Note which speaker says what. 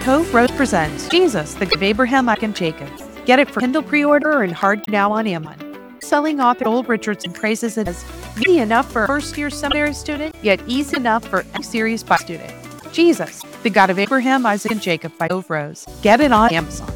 Speaker 1: Cove Rose presents Jesus, the God of Abraham, Isaac, and Jacob. Get it for Kindle pre-order or in hard now on Amazon. Selling author Joel Richardson praises it as easy enough for a first-year seminary student, yet easy enough for a serious Bible student. Jesus, the God of Abraham, Isaac, and Jacob by Cove Rose. Get it on Amazon.